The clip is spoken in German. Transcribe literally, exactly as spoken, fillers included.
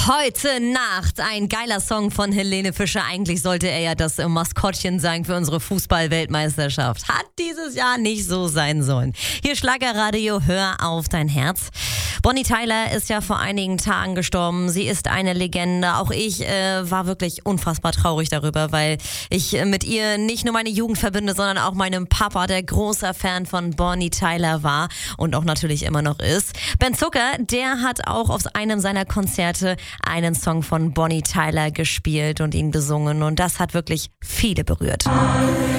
Heute Nacht, ein geiler Song von Helene Fischer. Eigentlich sollte er ja das Maskottchen sein für unsere Fußball-Weltmeisterschaft. Hat dieses Jahr nicht so sein sollen. Hier Schlagerradio, hör auf dein Herz. Bonnie Tyler ist ja vor einigen Tagen gestorben. Sie ist eine Legende. Auch ich äh, war wirklich unfassbar traurig darüber, weil ich äh, mit ihr nicht nur meine Jugend verbinde, sondern auch meinem Papa, der großer Fan von Bonnie Tyler war und auch natürlich immer noch ist. Ben Zucker, der hat auch auf einem seiner Konzerte einen Song von Bonnie Tyler gespielt und ihn besungen. Und das hat wirklich viele berührt.